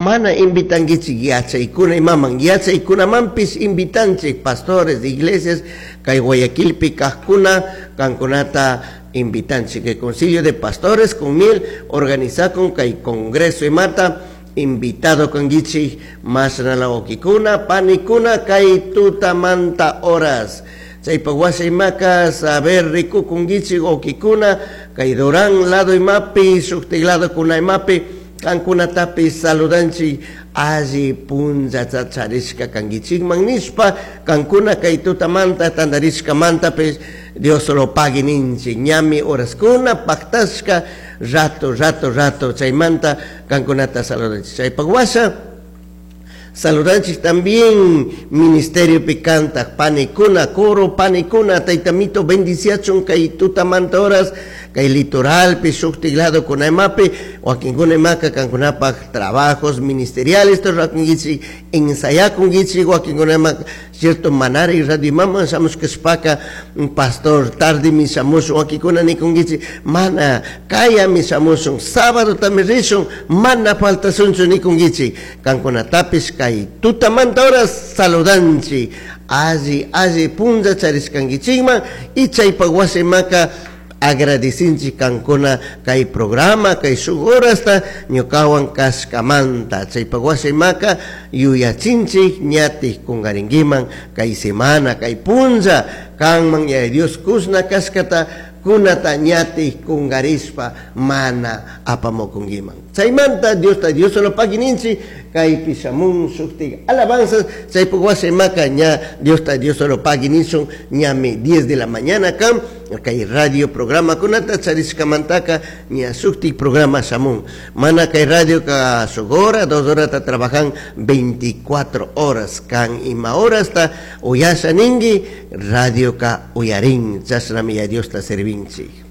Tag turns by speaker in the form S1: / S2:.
S1: mana invitangichik yachaykuna imaman yachaykunamampis invitanchik pastores de iglesias kay Guayaquilpi kajkuna kankunata invitanchik el concilio de pastores con mil organizakun kay congreso imata invitado kangichik masnala okikuna panikuna kay tutamanta horas chaypa wasaymaka saber rikukungichik okikuna kay Durán lado imapi suktik lado kunaymapi kankunatapi saludanchik alli punlla chacharishka kangichikman nishpa kankuna kay tutamanta tandarishkamantapis Dios lo pague ninchik ñami horaskuna paktashka rato chaymanta kankunata saludanchik chaypak wasa saludanchik también ministerio picanta panikuna coro panikuna taytamito bendiciachun kay tutamanta horas kay litoral pi suktiglado kunaymapi wakinkunaymaca kankunapak trabajos ministeriales torrakungichik ensayakungichik wakinkunaymaca cierto manari radio mama samuskashpaka pastor tarde misamusun wakikuna nikungichik mana kaya misamusun sábado también rishun mana faltasunchu nikungichik kankunatapis kay tutamanta horas saludanchik alli punza chariskangichikman y chaypak wasaymaka agradecinchik kankuna kay programa kay sugurasta ñukawan kashkamanta chaypak wasaymaka yuyachinchik ñatik kungarinkiman kay semana kay punlla kanman ya Dios kusna kashkata kunata ñatik kungarispa mana apamukunkiman chaymanta Dios lo pagininchik kay pisamun suktik alabanzas chaypak wasaymaka ña Dios lo pagininchun ñami 10 de la mañana kan kay radio programa kunata chariskamantaka ña suktik programa samun mana kay radio ka sogora 2 horas ta trabajan 24 horas kan ima horas ta uyasa ningi radio ka uyarin chasnami ya Dios ta servinchik